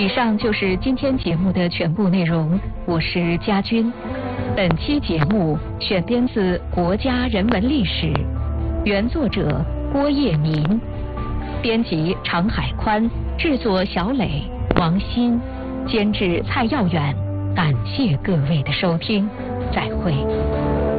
以上就是今天节目的全部内容，我是佳君。本期节目选编自《国家人文历史》，原作者郭叶明，编辑常海宽，制作小磊、王鑫，监制蔡耀远。感谢各位的收听，再会。